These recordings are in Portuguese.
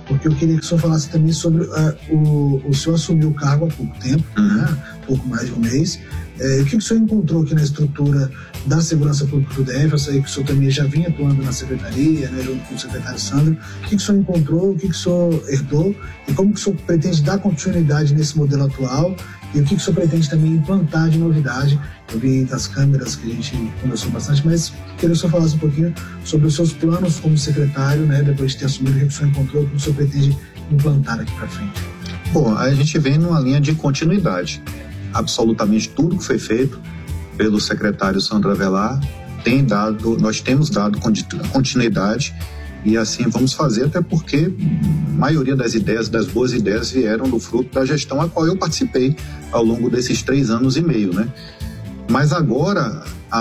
porque eu queria que o senhor falasse também sobre o senhor assumiu o cargo há pouco tempo, né? Pouco mais de um mês. O que o senhor encontrou aqui na estrutura da segurança pública do DF? Eu sei que o senhor também já vinha atuando na secretaria, né, junto com o secretário Sandro. O que o senhor encontrou, o que o senhor herdou e como que o senhor pretende dar continuidade nesse modelo atual e o que o senhor pretende também implantar de novidade? Eu vi das câmeras que a gente conversou bastante, mas queria que o senhor falasse um pouquinho sobre os seus planos como secretário, né, depois de ter assumido, o que o senhor encontrou, o que o senhor pretende implantar aqui para frente. Bom, a gente vem numa linha de continuidade. Absolutamente tudo que foi feito pelo secretário Sandro Avelar nós temos dado continuidade e assim vamos fazer, até porque a maioria das boas ideias vieram do fruto da gestão a qual eu participei ao longo desses 3 anos e meio, né? Mas agora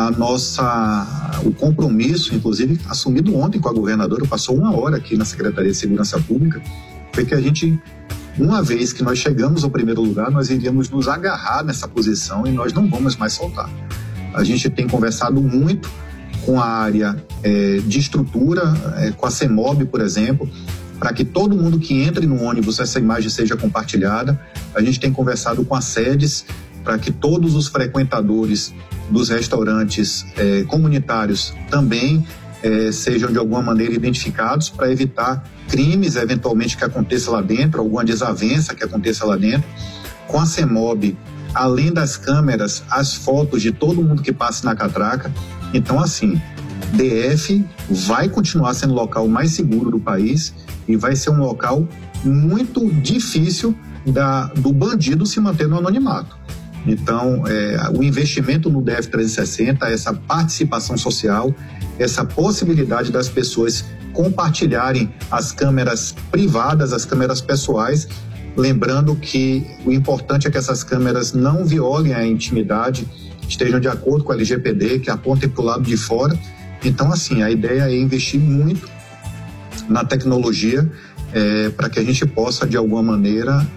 o compromisso, inclusive assumido ontem com a governadora, passou 1 hora aqui na Secretaria de Segurança Pública, foi que a gente, uma vez que nós chegamos ao primeiro lugar, nós iríamos nos agarrar nessa posição e nós não vamos mais soltar. A gente tem conversado muito com a área de estrutura, com a CEMOB, por exemplo, para que todo mundo que entre no ônibus, essa imagem seja compartilhada. A gente tem conversado com as sedes para que todos os frequentadores dos restaurantes comunitários também sejam de alguma maneira identificados para evitar crimes eventualmente que aconteça lá dentro, alguma desavença que aconteça lá dentro. Com a CEMOB, além das câmeras, as fotos de todo mundo que passe na catraca. Então, assim, DF vai continuar sendo o local mais seguro do país e vai ser um local muito difícil do bandido se manter no anonimato. Então, o investimento no DF 360, essa participação social, essa possibilidade das pessoas compartilharem as câmeras privadas, as câmeras pessoais, lembrando que o importante é que essas câmeras não violem a intimidade, estejam de acordo com a LGPD, que apontem para o lado de fora. Então, assim, a ideia é investir muito na tecnologia para que a gente possa, de alguma maneira,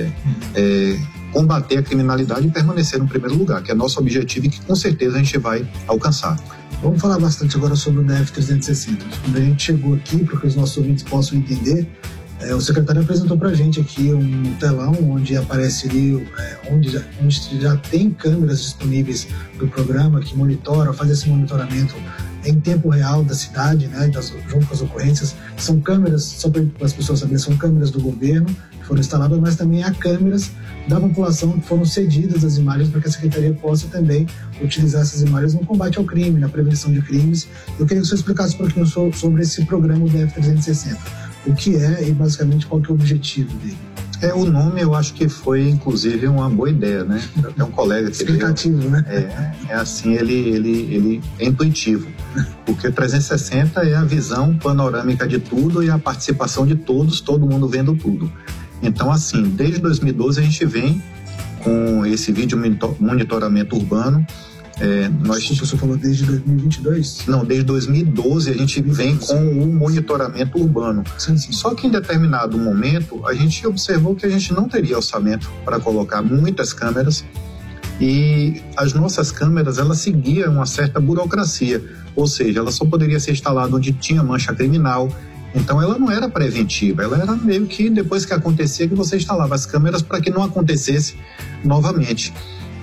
combater a criminalidade e permanecer no primeiro lugar, que é nosso objetivo e que com certeza a gente vai alcançar. Vamos falar bastante agora sobre o DF 360. Quando a gente chegou aqui, para que os nossos ouvintes possam entender, o secretário apresentou para a gente aqui um telão onde aparece ali, onde já tem câmeras disponíveis do programa que monitoram, faz esse monitoramento em tempo real da cidade, né, junto com as ocorrências. São câmeras, só para as pessoas saberem, são câmeras do governo que foram instaladas, mas também há câmeras da população que foram cedidas as imagens para que a Secretaria possa também utilizar essas imagens no combate ao crime, na prevenção de crimes. Eu queria que o senhor explicasse um pouquinho sobre esse programa DF 360. O que é e basicamente qual que é o objetivo dele? O nome eu acho que foi inclusive uma boa ideia, né? Tem um colega que explicativo, né? Assim, ele é intuitivo, porque o 360 é a visão panorâmica de tudo e a participação de todos, todo mundo vendo tudo. Então, assim, desde 2012 a gente vem com esse vídeo monitoramento urbano. Desculpa, você falou desde 2022? Não, desde 2012 a gente vem com o monitoramento urbano. Sim. Só que em determinado momento a gente observou que a gente não teria orçamento para colocar muitas câmeras e as nossas câmeras, elas seguiam uma certa burocracia, ou seja, ela só poderia ser instalada onde tinha mancha criminal. Então ela não era preventiva, ela era meio que depois que acontecia que você instalava as câmeras para que não acontecesse novamente.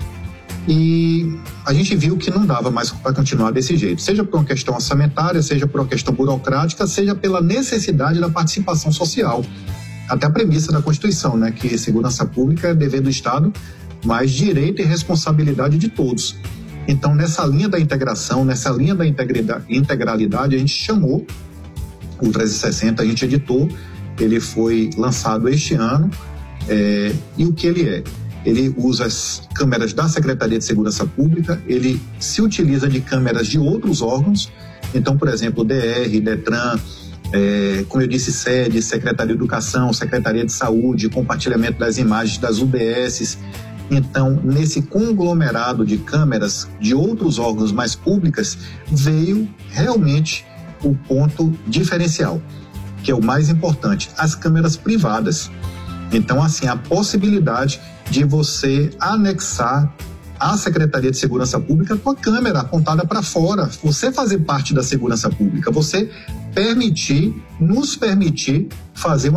E a gente viu que não dava mais para continuar desse jeito, seja por uma questão orçamentária, seja por uma questão burocrática, seja pela necessidade da participação social. Até a premissa da Constituição, né, que segurança pública é dever do Estado, mas direito e responsabilidade de todos. Então, nessa linha da integração, nessa linha da integralidade, a gente chamou o 360, a gente editou, ele foi lançado este ano, e o que ele é? Ele usa as câmeras da Secretaria de Segurança Pública, ele se utiliza de câmeras de outros órgãos, então, por exemplo, DR, DETRAN, como eu disse, SEDE, Secretaria de Educação, Secretaria de Saúde, compartilhamento das imagens das UBSs. Então, nesse conglomerado de câmeras de outros órgãos mais públicas, veio realmente o ponto diferencial, que é o mais importante, as câmeras privadas. Então, assim, a possibilidade de você anexar à Secretaria de Segurança Pública com a câmera apontada para fora, você fazer parte da segurança pública, você nos permitir fazer uma